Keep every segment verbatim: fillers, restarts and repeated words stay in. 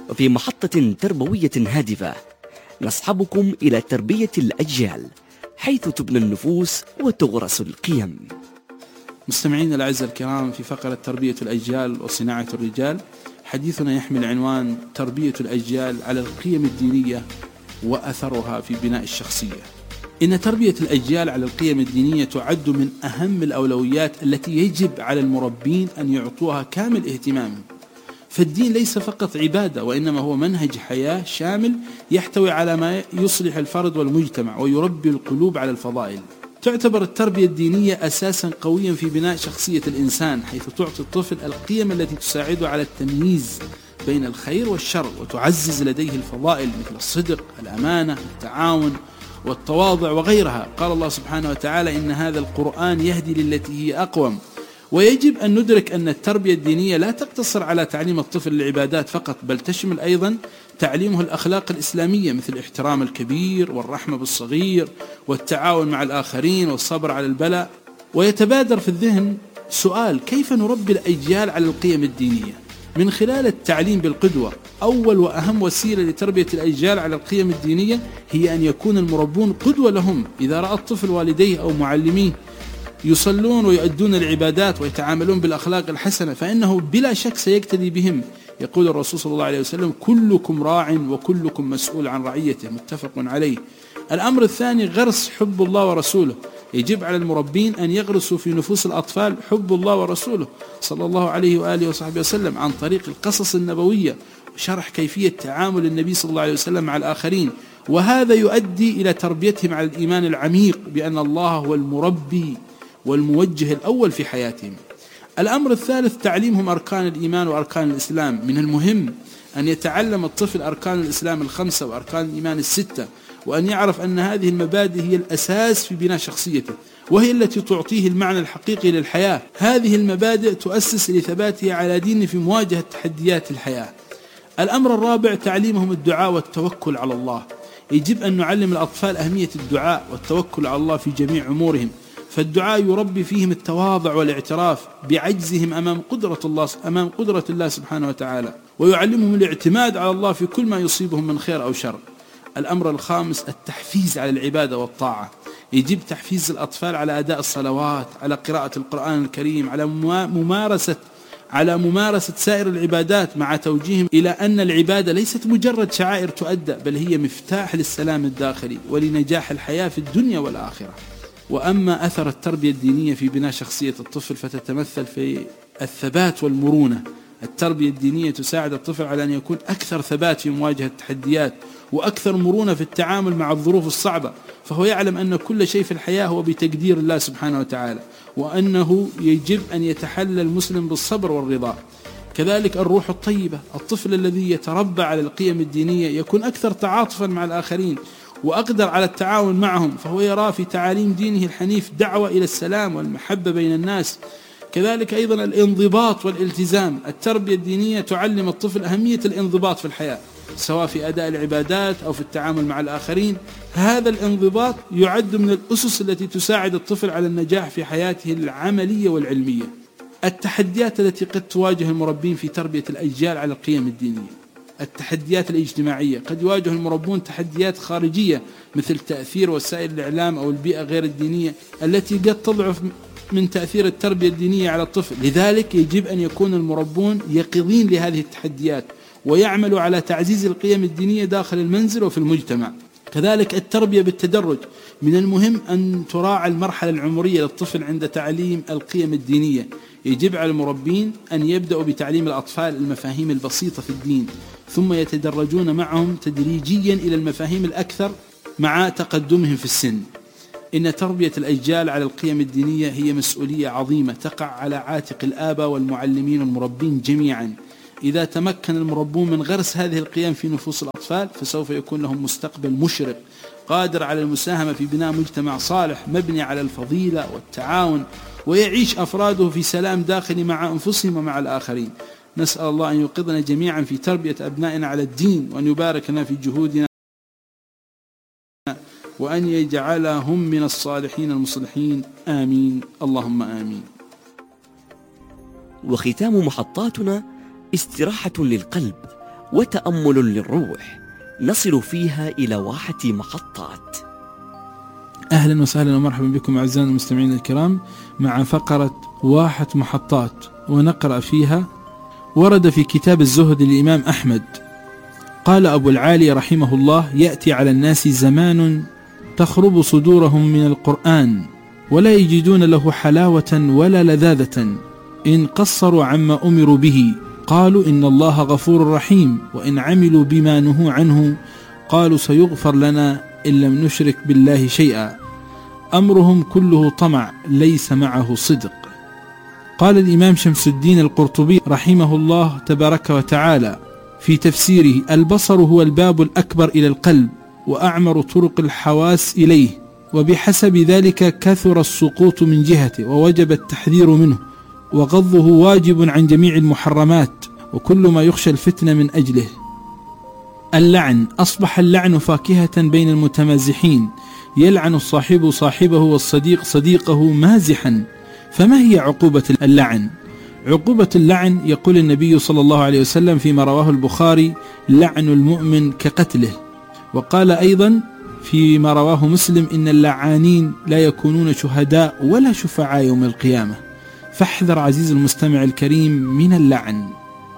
وفي محطة تربوية هادفة نصحبكم إلى تربية الأجيال حيث تبنى النفوس وتغرس القيم. مستمعين الأعزاء الكرام، في فقرة تربية الأجيال وصناعة الرجال حديثنا يحمل عنوان تربية الأجيال على القيم الدينية وأثرها في بناء الشخصية. إن تربية الأجيال على القيم الدينية تعد من أهم الأولويات التي يجب على المربين أن يعطوها كامل اهتمام، فالدين ليس فقط عبادة، وإنما هو منهج حياة شامل يحتوي على ما يصلح الفرد والمجتمع ويربي القلوب على الفضائل. تعتبر التربية الدينية أساسا قويا في بناء شخصية الإنسان، حيث تعطي الطفل القيم التي تساعده على التمييز بين الخير والشر، وتعزز لديه الفضائل مثل الصدق، الأمانة، التعاون والتواضع وغيرها. قال الله سبحانه وتعالى: إن هذا القرآن يهدي للتي هي أقوم. ويجب أن ندرك أن التربية الدينية لا تقتصر على تعليم الطفل العبادات فقط، بل تشمل أيضا تعليمه الأخلاق الإسلامية مثل احترام الكبير والرحمة بالصغير والتعاون مع الآخرين والصبر على البلاء. ويتبادر في الذهن سؤال: كيف نربي الأجيال على القيم الدينية؟ من خلال التعليم بالقدوة. أول وأهم وسيلة لتربية الأجيال على القيم الدينية هي أن يكون المربون قدوة لهم. إذا رأى الطفل والديه أو معلميه يصلون ويؤدون العبادات ويتعاملون بالأخلاق الحسنة فإنه بلا شك سيقتدي بهم. يقول الرسول صلى الله عليه وسلم: كلكم راع وكلكم مسؤول عن رعيته، متفق عليه. الأمر الثاني غرس حب الله ورسوله. يجب على المربين أن يغرسوا في نفوس الأطفال حب الله ورسوله صلى الله عليه وآله وصحبه وسلم عن طريق القصص النبوية وشرح كيفية تعامل النبي صلى الله عليه وسلم مع الآخرين، وهذا يؤدي إلى تربيتهم على الإيمان العميق بأن الله هو المربي والموجه الأول في حياتهم. الأمر الثالث تعليمهم أركان الإيمان وأركان الإسلام. من المهم أن يتعلم الطفل أركان الإسلام الخمسة وأركان الإيمان الستة، وأن يعرف أن هذه المبادئ هي الأساس في بناء شخصيته، وهي التي تعطيه المعنى الحقيقي للحياة. هذه المبادئ تؤسس لثباته على دينه في مواجهة تحديات الحياة. الأمر الرابع تعليمهم الدعاء والتوكل على الله. يجب أن نعلم الأطفال أهمية الدعاء والتوكل على الله في جميع أمورهم، فالدعاء يربي فيهم التواضع والاعتراف بعجزهم أمام قدرة الله أمام قدرة الله سبحانه وتعالى، ويعلمهم الاعتماد على الله في كل ما يصيبهم من خير أو شر. الأمر الخامس التحفيز على العبادة والطاعة. يجب تحفيز الأطفال على أداء الصلوات، على قراءة القرآن الكريم، على ممارسة على ممارسة سائر العبادات، مع توجيههم إلى أن العبادة ليست مجرد شعائر تؤدى، بل هي مفتاح للسلام الداخلي ولنجاح الحياة في الدنيا والآخرة. وأما أثر التربية الدينية في بناء شخصية الطفل فتتمثل في الثبات والمرونة. التربية الدينية تساعد الطفل على أن يكون أكثر ثبات في مواجهة التحديات، وأكثر مرونة في التعامل مع الظروف الصعبة، فهو يعلم أن كل شيء في الحياة هو بتقدير الله سبحانه وتعالى، وأنه يجب أن يتحلى المسلم بالصبر والرضا. كذلك الروح الطيبة. الطفل الذي يتربى على القيم الدينية يكون أكثر تعاطفا مع الآخرين وأقدر على التعاون معهم، فهو يرى في تعاليم دينه الحنيف دعوة إلى السلام والمحبة بين الناس. كذلك أيضا الانضباط والالتزام. التربية الدينية تعلم الطفل أهمية الانضباط في الحياة، سواء في أداء العبادات أو في التعامل مع الآخرين. هذا الانضباط يعد من الأسس التي تساعد الطفل على النجاح في حياته العملية والعلمية. التحديات التي قد تواجه المربين في تربية الأجيال على القيم الدينية. التحديات الاجتماعية. قد يواجه المربون تحديات خارجية مثل تأثير وسائل الإعلام أو البيئة غير الدينية التي قد تضعف من تأثير التربية الدينية على الطفل. لذلك يجب أن يكون المربون يقظين لهذه التحديات ويعملوا على تعزيز القيم الدينية داخل المنزل وفي المجتمع. كذلك التربية بالتدرج. من المهم أن تراعى المرحلة العمرية للطفل عند تعليم القيم الدينية. يجب على المربين أن يبدأوا بتعليم الأطفال المفاهيم البسيطة في الدين، ثم يتدرجون معهم تدريجيا إلى المفاهيم الأكثر مع تقدمهم في السن. إن تربية الأجيال على القيم الدينية هي مسؤولية عظيمة تقع على عاتق الآباء والمعلمين والمربين جميعا. إذا تمكن المربون من غرس هذه القيم في نفوس الأطفال فسوف يكون لهم مستقبل مشرق قادر على المساهمة في بناء مجتمع صالح مبني على الفضيلة والتعاون، ويعيش أفراده في سلام داخلي مع أنفسهم ومع الآخرين. نسأل الله أن يوقظنا جميعا في تربية أبنائنا على الدين، وأن يبارك لنا في جهودنا، وأن يجعلهم من الصالحين المصلحين. آمين اللهم آمين. وختام محطاتنا استراحة للقلب وتأمل للروح نصل فيها إلى واحة محطات. أهلا وسهلا ومرحبا بكم أعزائنا المستمعين الكرام مع فقرة واحة محطات، ونقرأ فيها. ورد في كتاب الزهد للإمام أحمد قال أبو العالي رحمه الله: يأتي على الناس زمان تخرب صدورهم من القرآن ولا يجدون له حلاوة ولا لذاذة، إن قصروا عما أمروا به قالوا إن الله غفور رحيم، وإن عملوا بما نهوا عنه قالوا سيغفر لنا إن لم نشرك بالله شيئا، أمرهم كله طمع ليس معه صدق. قال الإمام شمس الدين القرطبي رحمه الله تبارك وتعالى في تفسيره: البصر هو الباب الأكبر إلى القلب وأعمر طرق الحواس إليه، وبحسب ذلك كثر السقوط من جهته ووجب التحذير منه، وغضه واجب عن جميع المحرمات وكل ما يخشى الفتنة من أجله. اللعن: أصبح اللعن فاكهة بين المتمازحين، يلعن الصاحب صاحبه والصديق صديقه مازحا. فما هي عقوبة اللعن؟ عقوبة اللعن يقول النبي صلى الله عليه وسلم فيما رواه البخاري: لعن المؤمن كقتله. وقال أيضا فيما رواه مسلم: إن اللعانين لا يكونون شهداء ولا شفعاء يوم القيامة. فاحذر عزيز المستمع الكريم من اللعن.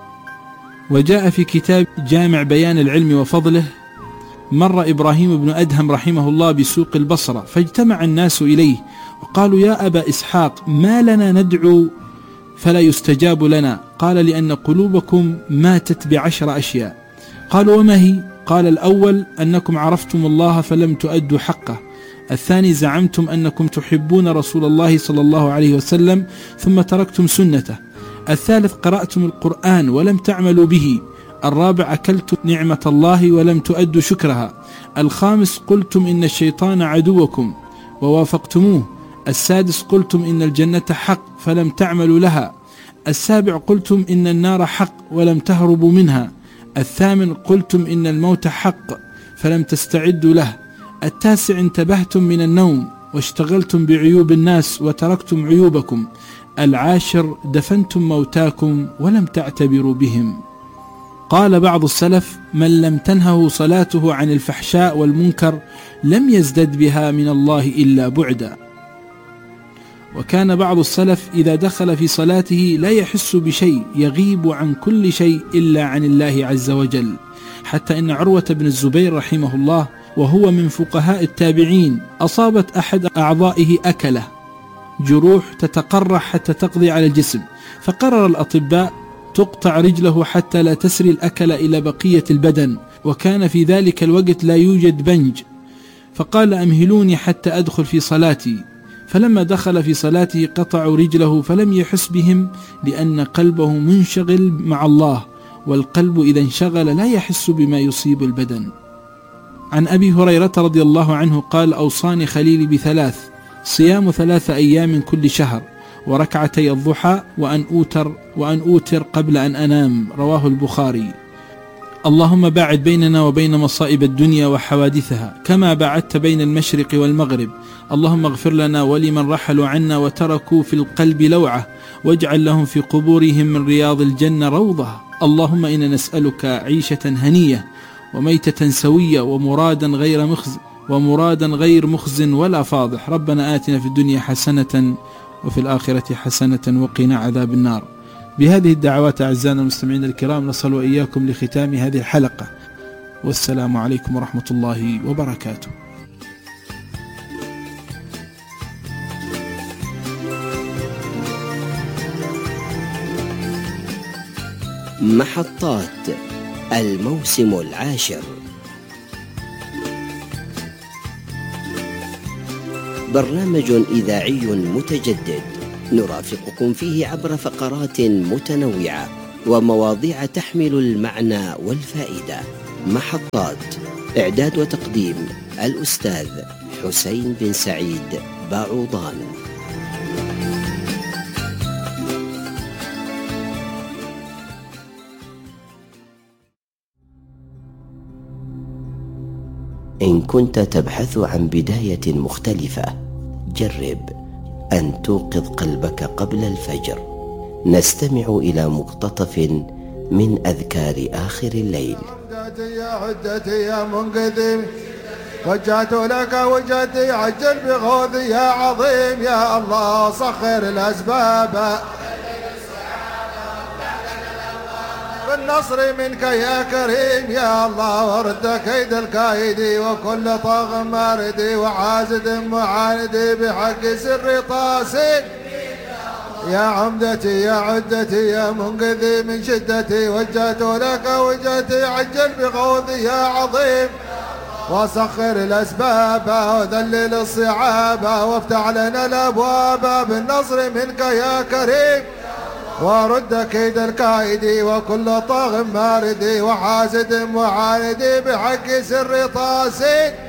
وجاء في كتاب جامع بيان العلم وفضله: مر إبراهيم بن أدهم رحمه الله بسوق البصرة فاجتمع الناس إليه وقالوا: يا أبا إسحاق، ما لنا ندعو فلا يستجاب لنا؟ قال: لأن قلوبكم ماتت بعشر أشياء. قالوا: وما هي؟ قال: الأول أنكم عرفتم الله فلم تؤدوا حقه، الثاني زعمتم أنكم تحبون رسول الله صلى الله عليه وسلم ثم تركتم سنته، الثالث قرأتم القرآن ولم تعملوا به، الرابع أكلتم نعمة الله ولم تؤدوا شكرها، الخامس قلتم إن الشيطان عدوكم ووافقتموه، السادس قلتم إن الجنة حق فلم تعملوا لها، السابع قلتم إن النار حق ولم تهربوا منها، الثامن قلتم إن الموت حق فلم تستعدوا له، التاسع انتبهتم من النوم واشتغلتم بعيوب الناس وتركتم عيوبكم، العاشر دفنتم موتاكم ولم تعتبروا بهم. قال بعض السلف: من لم تنهه صلاته عن الفحشاء والمنكر لم يزدد بها من الله إلا بعدا. وكان بعض السلف إذا دخل في صلاته لا يحس بشيء، يغيب عن كل شيء إلا عن الله عز وجل، حتى إن عروة بن الزبير رحمه الله وهو من فقهاء التابعين أصابت أحد أعضائه أكله جروح تتقرح حتى تقضي على الجسم، فقرر الأطباء تقطع رجله حتى لا تسري الأكل إلى بقية البدن، وكان في ذلك الوقت لا يوجد بنج، فقال: أمهلوني حتى أدخل في صلاتي. فلما دخل في صلاته قطعوا رجله فلم يحس بهم، لأن قلبه منشغل مع الله، والقلب إذا انشغل لا يحس بما يصيب البدن. عن أبي هريرة رضي الله عنه قال: أوصاني خليلي بثلاث: صيام ثلاث أيام كل شهر، وركعتي الضحى، وأن أوتر وأن أوتر قبل أن أنام. رواه البخاري. اللهم باعد بيننا وبين مصائب الدنيا وحوادثها كما باعدت بين المشرق والمغرب. اللهم اغفر لنا ولمن رحلوا عنا وتركوا في القلب لوعة، واجعل لهم في قبورهم من رياض الجنة روضة. اللهم إنا نسألك عيشة هنية وميتة سوية ومرادا غير مخزن ومرادا غير مخزن ولا فاضح. ربنا آتنا في الدنيا حسنة وفي الآخرة حسنة وقنا عذاب النار. بهذه الدعوات أعزائنا المستمعين الكرام نصل وإياكم لختام هذه الحلقة، والسلام عليكم ورحمة الله وبركاته. محطات الموسم العاشر، برنامج إذاعي متجدد نرافقكم فيه عبر فقرات متنوعة ومواضيع تحمل المعنى والفائدة. محطات، إعداد وتقديم الأستاذ حسين بن سعيد باعوضان. إن كنت تبحث عن بداية مختلفة، جرب أن توقظ قلبك قبل الفجر. نستمع إلى مقتطف من أذكار آخر الليل. يا عدتي يا منقذي وجهت لك وجهتي عجل بغوثي يا عظيم يا الله سخر الأسباب بالنصر منك يا كريم يا الله ورد كيد الكايد وكل طاغ ماردي وعازد معاندي بحق سر طاسي يا عمدتي يا عدتي يا منقذي من شدتي وجهت لك وجهتي عجل بغوثي يا عظيم وسخر الأسباب وذلل الصعاب وافتح لنا الأبواب بالنصر منك يا كريم ورد كيد الكائد وكل طاغ مارد وحاسد معاند بحق سر طاسي